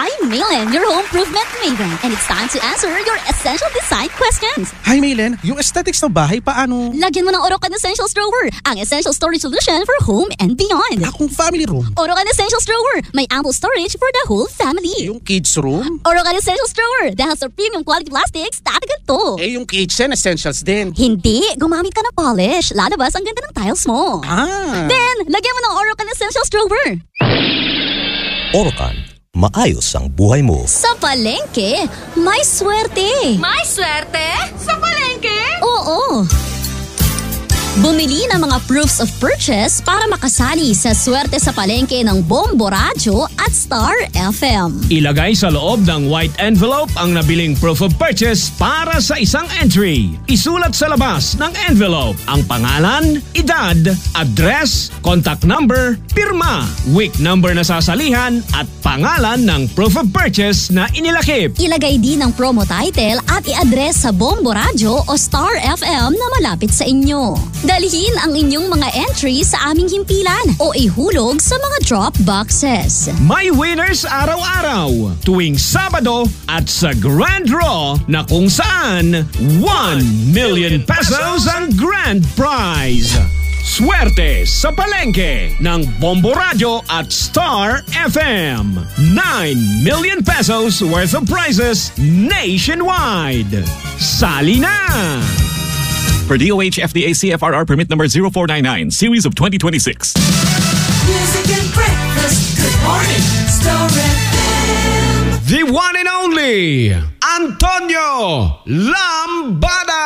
I'm Maylen, your home improvement maven, and it's time to answer your essential design questions. Hi Maylen, yung aesthetics ng bahay paano? Lagyan mo ng Orocan Essentials Drawer, ang essential storage solution for home and beyond. Akong family room. Orocan Essentials Drawer, may ample storage for the whole family. Yung kids room? Orocan Essentials Drawer, dahil sa premium quality plastics, tatagal to. Yung kitchen essentials din. Hindi, gumamit ka ng polish. Lalabas ang ganda ng tiles mo. Then, lagyan mo ng Orocan Essentials Drawer. Orocan, maayos ang buhay mo. Sa palengke, may swerte. May swerte? Sa palengke? Oo. Bumili ng mga proofs of purchase para makasali sa swerte sa palengke ng Bombo Radio at Star FM. Ilagay sa loob ng white envelope ang nabiling proof of purchase para sa isang entry. Isulat sa labas ng envelope ang pangalan, edad, address, contact number, pirma, week number na sasalihan at pangalan ng proof of purchase na inilakip. Ilagay din ang promo title at i-address sa Bombo Radio o Star FM na malapit sa inyo. Dalhin ang inyong mga entries sa aming himpilan o ihulog sa mga drop boxes. May winners araw-araw tuwing Sabado at sa Grand Draw na kung saan 1 million pesos ang grand prize. Swerte sa palengke ng Bombo Radio at Star FM. 9 million pesos worth of prizes nationwide. Sali na! For DOH FDA CFRR permit number 0499, series of 2026. Music and breakfast. Good morning, Star FM. The one and only Antonio Lambada.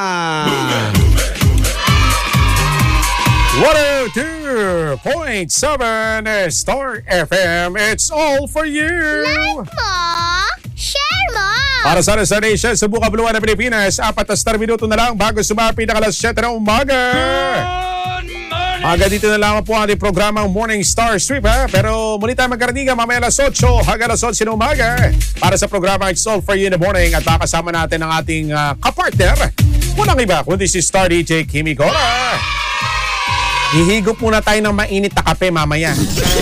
102.7 Star FM. It's all for you. Like mo? Share mo? Para sa Nation, sa buka buluan ng Pilipinas, 4 minuto na lang bago sumapit na alas 7 ng umaga. Hanggang dito na lamang po ang ating programang Morning Star Sweep. Pero muli tayo magkaranigan mamaya alas 8 hanggang alas 11 ng umaga para sa programa It's All For You in the Morning at makasama natin ang ating kapartner. Walang iba kundi si Star DJ Kimi Cora. Hihigop muna tayo ng mainit na kape mamaya.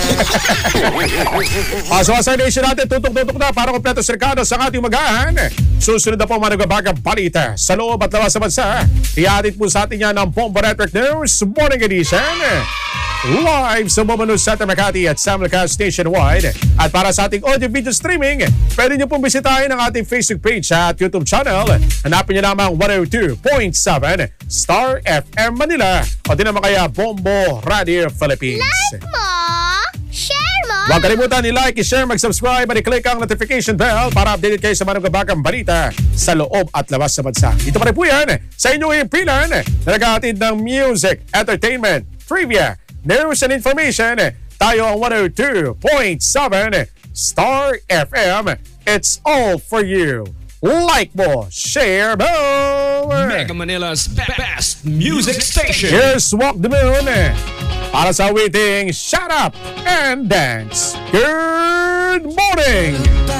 Pasok sa Nation natin, tutok-tutok na para kompleto serkado sa ating magahan. Susunod na po mga nagbabagang balita sa loob at labas sa bansa. Ihatid po sa atin yan ng Bombo Network News Morning Edition. Live sa Bombo News Center Makati at Samlicast nationwide. At para sa ating audio-video streaming, pwede niyo pong bisitahin ang ating Facebook page at YouTube channel. Hanapin niyo lamang 102.7 Star FM Manila o din naman kaya Bombo Radio Philippines. Like mo? Share mo? Huwag kalimutan i-like, i-share, mag-subscribe at i-click ang notification bell para updated kayo sa mga nagbabagang balita sa loob at labas sa bansa. Ito pa rin po yan sa inyong impilan na naghahatid ng music, entertainment, trivia, news and information. Tayo ang 102.7 Star FM. It's all for you. Like mo, share mo. Mega Manila's best music station. Here's Walk the Moon para sa awiting Shut Up and Dance. Good morning!